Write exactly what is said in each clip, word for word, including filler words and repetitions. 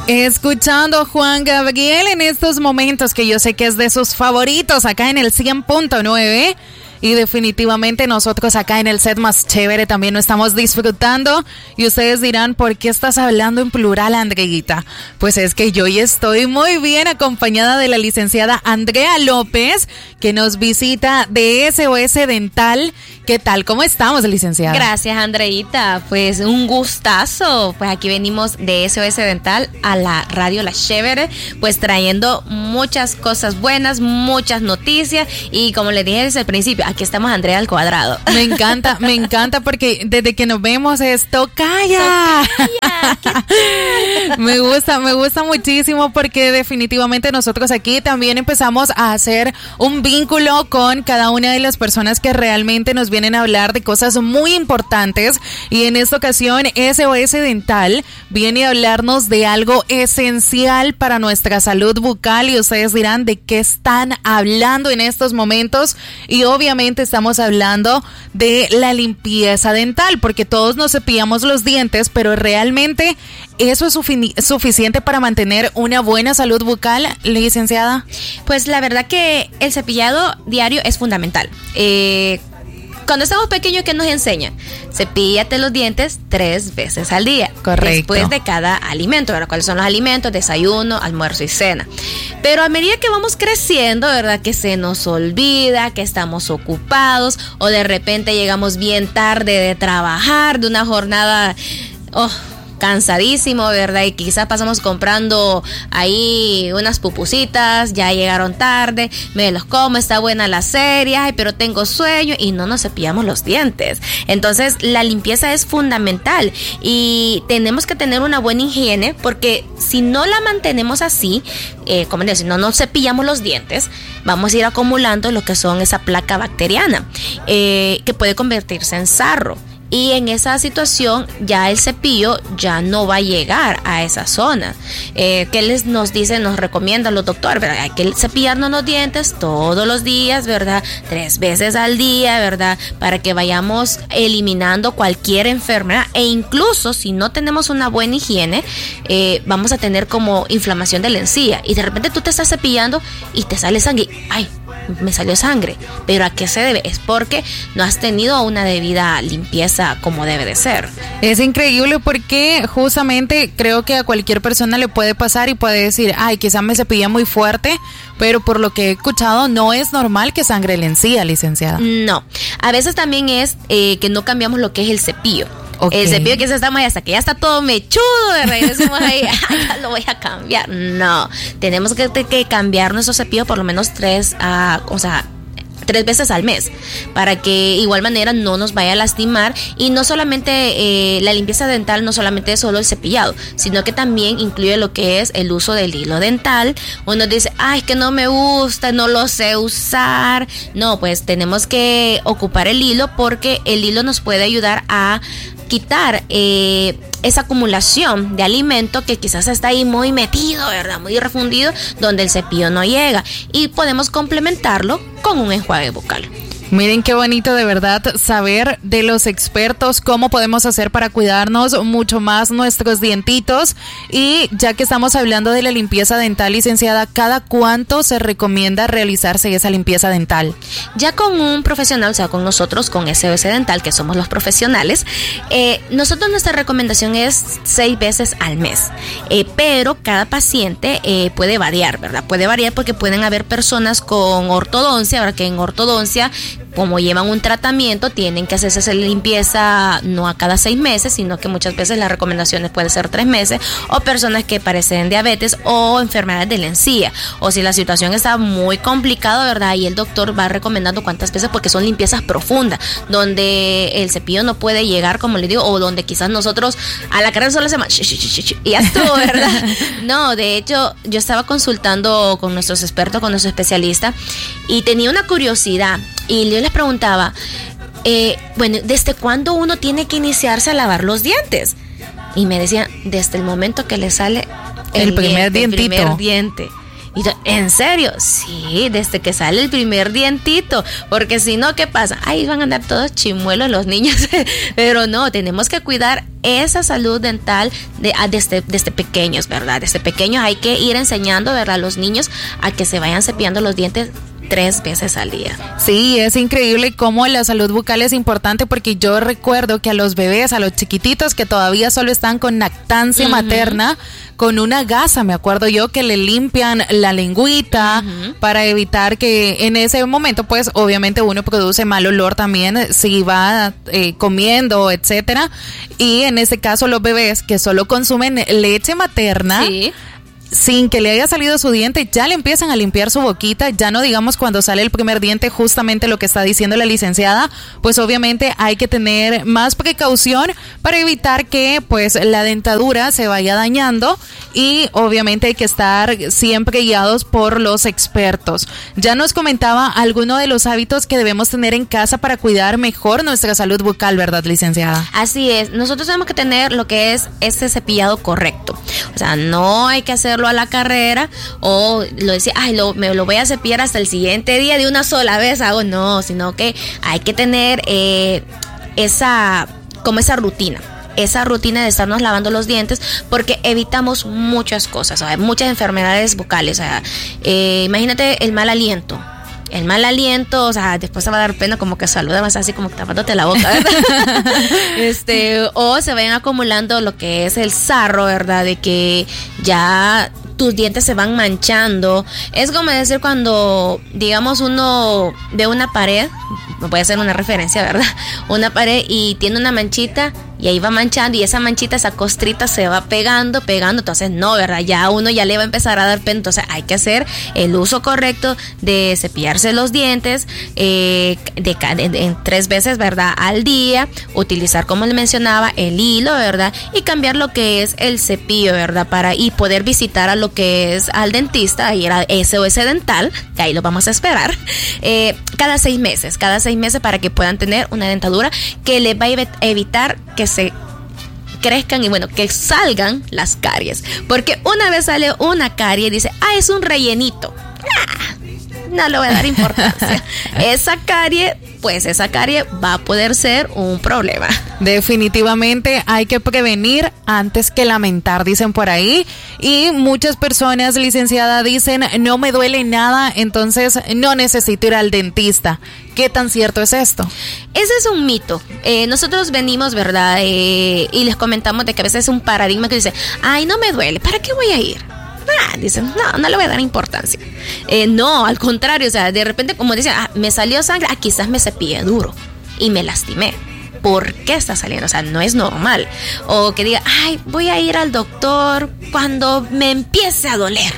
Escuchando a Juan Gabriel en estos momentos que yo sé que es de sus favoritos acá en el cien punto nueve. Y definitivamente nosotros acá en el set más chévere también lo estamos disfrutando. Y ustedes dirán, ¿por qué estás hablando en plural, Andreita? Pues es que yo hoy estoy muy bien acompañada de la licenciada Andrea López, que nos visita de S O S Dental. ¿Qué tal? ¿Cómo estamos, licenciada? Gracias, Andreita. Pues un gustazo. Pues aquí venimos de S O S Dental a la radio La Chévere, pues trayendo muchas cosas buenas, muchas noticias. Y como les dije desde el principio, aquí estamos Andrea al cuadrado. Me encanta, me encanta porque desde que nos vemos es tocaya. Tocaya. Me gusta, me gusta muchísimo porque definitivamente nosotros aquí también empezamos a hacer un vínculo con cada una de las personas que realmente nos vienen a hablar de cosas muy importantes. Y en esta ocasión S O S Dental viene a hablarnos de algo esencial para nuestra salud bucal. Y ustedes dirán, ¿de qué están hablando en estos momentos? Y obviamente estamos hablando de la limpieza dental, porque todos nos cepillamos los dientes, pero realmente eso es sufi- suficiente para mantener una buena salud bucal, licenciada. Pues la verdad que el cepillado diario es fundamental. Eh, Cuando estamos pequeños, ¿qué nos enseñan? Cepíllate los dientes tres veces al día. Correcto. Después de cada alimento, ¿verdad? ¿Cuáles son los alimentos? Desayuno, almuerzo y cena. Pero a medida que vamos creciendo, ¿verdad? Que se nos olvida, que estamos ocupados, o de repente llegamos bien tarde de trabajar, de una jornada... Oh, cansadísimo, ¿verdad? Y quizás pasamos comprando ahí unas pupusitas, ya llegaron tarde, me los como, está buena la serie, ay, pero tengo sueño, y no nos cepillamos los dientes. Entonces, la limpieza es fundamental y tenemos que tener una buena higiene, porque si no la mantenemos así, eh, como decir, si no nos cepillamos los dientes, vamos a ir acumulando lo que son esa placa bacteriana, eh, que puede convertirse en sarro. Y en esa situación ya el cepillo ya no va a llegar a esa zona. Eh, ¿Qué les nos dicen, nos recomiendan los doctores? ¿Verdad? Hay que cepillarnos los dientes todos los días, ¿verdad? Tres veces al día, ¿verdad? Para que vayamos eliminando cualquier enfermedad. E incluso si no tenemos una buena higiene, eh, vamos a tener como inflamación de la encía. Y de repente tú te estás cepillando y te sale sangre. ¡Ay! Me salió sangre. ¿Pero a qué se debe? Es porque no has tenido una debida limpieza como debe de ser. Es increíble porque justamente creo que a cualquier persona le puede pasar y puede decir, ay, quizá me cepillé muy fuerte, pero por lo que he escuchado no es normal que sangre la encía, licenciada. No, a veces también es eh, que no cambiamos lo que es el cepillo. Okay. El cepillo que se está ahí hasta que ya está todo mechudo, ¿verdad? Y decimos ahí, ay, ya lo voy a cambiar. No, tenemos que, que cambiar nuestro cepillo por lo menos tres, uh, o sea, tres veces al mes, para que igual manera no nos vaya a lastimar. Y no solamente eh, la limpieza dental, no solamente es solo el cepillado, sino que también incluye lo que es el uso del hilo dental. Uno dice, ay, es que no me gusta, no lo sé usar. No, pues tenemos que ocupar el hilo, porque el hilo nos puede ayudar a quitar eh, esa acumulación de alimento que quizás está ahí muy metido, ¿verdad? Muy refundido, donde el cepillo no llega, y podemos complementarlo con un enjuague bucal. Miren qué bonito de verdad saber de los expertos cómo podemos hacer para cuidarnos mucho más nuestros dientitos. Y ya que estamos hablando de la limpieza dental, licenciada, ¿cada cuánto se recomienda realizarse esa limpieza dental? Ya con un profesional, o sea, con nosotros, con S O S Dental, que somos los profesionales, eh, nosotros nuestra recomendación es seis veces al mes. Eh, pero cada paciente eh, puede variar, ¿verdad? Puede variar porque pueden haber personas con ortodoncia, ahora que en ortodoncia, como llevan un tratamiento, tienen que hacerse esa limpieza no a cada seis meses, sino que muchas veces las recomendaciones pueden ser tres meses, o personas que padecen diabetes o enfermedades de la encía, o si la situación está muy complicada, ¿verdad? Y el doctor va recomendando cuántas veces, porque son limpiezas profundas, donde el cepillo no puede llegar, como le digo, o donde quizás nosotros a la carrera solo hacemos y ya estuvo, ¿verdad? No, de hecho, yo estaba consultando con nuestros expertos, con nuestro especialista, y tenía una curiosidad, y yo les preguntaba, eh, bueno, ¿desde cuándo uno tiene que iniciarse a lavar los dientes? Y me decían, desde el momento que le sale el, el primer diente, dientito. el primer diente. Y yo, ¿en serio? Sí, desde que sale el primer dientito, porque si no, ¿qué pasa? Ahí van a andar todos chimuelos los niños, pero no, tenemos que cuidar esa salud dental de, desde, desde pequeños, ¿verdad? Desde pequeños hay que ir enseñando, ¿verdad?, a los niños a que se vayan cepillando los dientes tres veces al día. Sí, es increíble cómo la salud bucal es importante, porque yo recuerdo que a los bebés, a los chiquititos que todavía solo están con lactancia uh-huh. materna, con una gasa, me acuerdo yo, que le limpian la lengüita uh-huh. para evitar que en ese momento, pues obviamente uno produce mal olor también si va eh, comiendo, etcétera. Y en este caso los bebés que solo consumen leche materna, sí, sin que le haya salido su diente, ya le empiezan a limpiar su boquita, ya no digamos cuando sale el primer diente, justamente lo que está diciendo la licenciada, pues obviamente hay que tener más precaución para evitar que pues la dentadura se vaya dañando, y obviamente hay que estar siempre guiados por los expertos. Ya nos comentaba alguno de los hábitos que debemos tener en casa para cuidar mejor nuestra salud bucal, ¿verdad, licenciada? Así es, nosotros tenemos que tener lo que es ese cepillado correcto, o sea, no hay que hacer a la carrera o lo decía, ay, lo, me lo voy a cepillar hasta el siguiente día de una sola vez, hago no, sino que hay que tener eh, esa, como esa rutina. Esa rutina de estarnos lavando los dientes, porque evitamos muchas cosas, o sea, muchas enfermedades bucales. O sea, eh, imagínate el mal aliento. El mal aliento, o sea, después se va a dar pena como que saluda más así como tapándote la boca, ¿verdad? este, o se vayan acumulando lo que es el sarro, ¿verdad? De que ya tus dientes se van manchando. Es como decir cuando, digamos, uno ve una pared, voy a hacer una referencia, ¿verdad? Una pared y tiene una manchita y ahí va manchando, y esa manchita, esa costrita se va pegando, pegando, entonces no, ¿verdad? Ya uno ya le va a empezar a dar pena, entonces hay que hacer el uso correcto de cepillarse los dientes eh, de, de, de, en tres veces, ¿verdad?, al día, utilizar, como le mencionaba, el hilo, ¿verdad?, y cambiar lo que es el cepillo, ¿verdad?, para y poder visitar a lo que es al dentista, ir a S O S Dental, que ahí lo vamos a esperar, eh, cada seis meses, cada seis meses para que puedan tener una dentadura que les va a evitar que se crezcan y bueno, que salgan las caries, porque una vez sale una carie y dice, ah, es un rellenito, ah, no le voy a dar importancia. Esa carie, pues esa carie va a poder ser un problema. Definitivamente hay que prevenir antes que lamentar, dicen por ahí. Y muchas personas, licenciada, dicen, no me duele nada, entonces no necesito ir al dentista. ¿Qué tan cierto es esto? Ese es un mito. Eh, nosotros venimos, ¿verdad? Eh, y les comentamos de que a veces es un paradigma que dice, ay, no me duele, ¿para qué voy a ir? Ah, dicen, no, no le voy a dar importancia. Eh, no, al contrario, o sea, de repente, como dicen, ah, me salió sangre, ah, quizás me cepillé duro y me lastimé. ¿Por qué está saliendo? O sea, no es normal. O que diga, ay, voy a ir al doctor cuando me empiece a doler.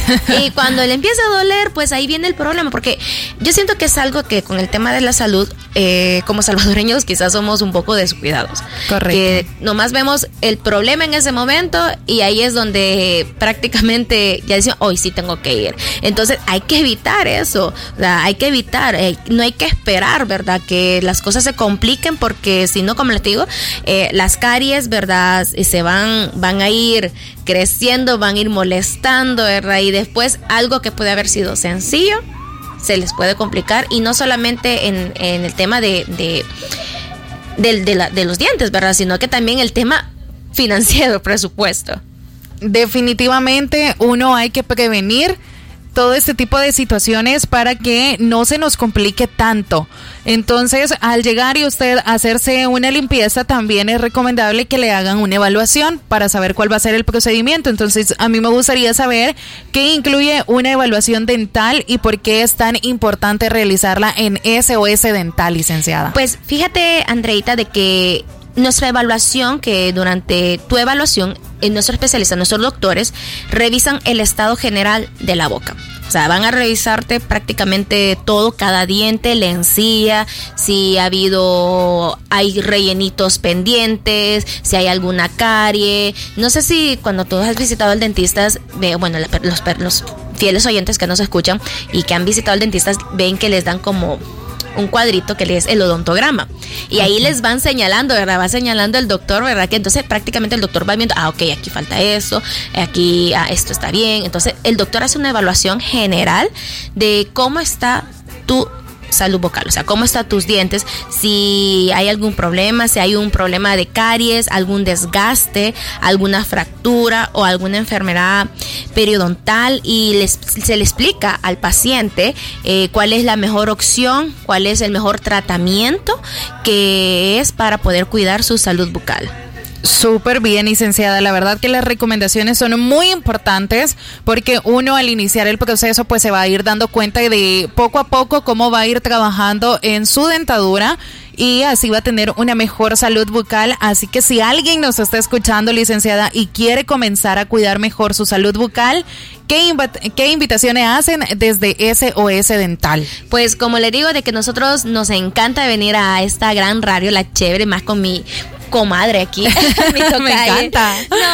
Y cuando le empieza a doler, pues ahí viene el problema, porque yo siento que es algo que con el tema de la salud, eh, como salvadoreños quizás somos un poco descuidados. Correcto. Que nomás vemos el problema en ese momento y ahí es donde prácticamente ya dicen, hoy sí tengo que ir. Entonces hay que evitar eso, o sea, hay que evitar, eh, no hay que esperar, ¿verdad?, que las cosas se compliquen, porque si no, como les digo, eh, las caries, ¿verdad?, se van, van a ir creciendo, van a ir molestando, ¿verdad? Y después algo que puede haber sido sencillo se les puede complicar, y no solamente en, en el tema de de, de, de, la, de los dientes, ¿verdad?, sino que también el tema financiero, presupuesto. Definitivamente uno hay que prevenir todo este tipo de situaciones para que no se nos complique tanto. Entonces, al llegar y usted hacerse una limpieza, también es recomendable que le hagan una evaluación para saber cuál va a ser el procedimiento. Entonces, a mí me gustaría saber qué incluye una evaluación dental y por qué es tan importante realizarla en S O S Dental, licenciada. Pues fíjate, Andreita, de que nuestra evaluación, que durante tu evaluación, nuestros especialistas, nuestros doctores, revisan el estado general de la boca. O sea, van a revisarte prácticamente todo, cada diente, la encía, si ha habido, hay rellenitos pendientes, si hay alguna carie. No sé si cuando tú has visitado al dentista, bueno, los, los fieles oyentes que nos escuchan y que han visitado al dentista ven que les dan como un cuadrito que es el odontograma. Y ahí les van señalando, ¿verdad? Va señalando el doctor, ¿verdad? Que entonces prácticamente el doctor va viendo, ah, ok, aquí falta esto, aquí ah, esto está bien. Entonces el doctor hace una evaluación general de cómo está tu salud bucal, o sea, cómo están tus dientes, si hay algún problema, si hay un problema de caries, algún desgaste, alguna fractura o alguna enfermedad periodontal, y les, se le explica al paciente eh, cuál es la mejor opción, cuál es el mejor tratamiento que es para poder cuidar su salud bucal. Súper bien, licenciada. La verdad que las recomendaciones son muy importantes porque uno al iniciar el proceso pues se va a ir dando cuenta de poco a poco cómo va a ir trabajando en su dentadura y así va a tener una mejor salud bucal. Así que si alguien nos está escuchando, licenciada, y quiere comenzar a cuidar mejor su salud bucal, ¿qué, inv- qué invitaciones hacen desde S O S Dental? Pues como le digo, de que nosotros nos encanta venir a esta gran radio, La Chévere, más con mi comadre aquí. Me encanta. No,